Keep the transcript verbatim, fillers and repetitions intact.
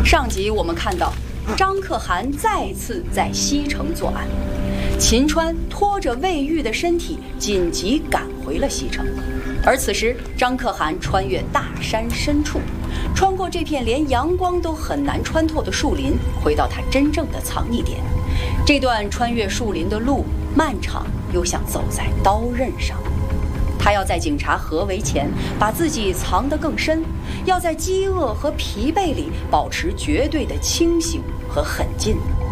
上集我们看到，张可汗再次在西城作案，秦川拖着魏玉的身体紧急赶回了西城。而此时，张可汗穿越大山深处，穿过这片连阳光都很难穿透的树林，回到他真正的藏匿点。这段穿越树林的路漫长，又像走在刀刃上。他要在警察合围前把自己藏得更深，要在饥饿和疲惫里保持绝对的清醒和狠劲。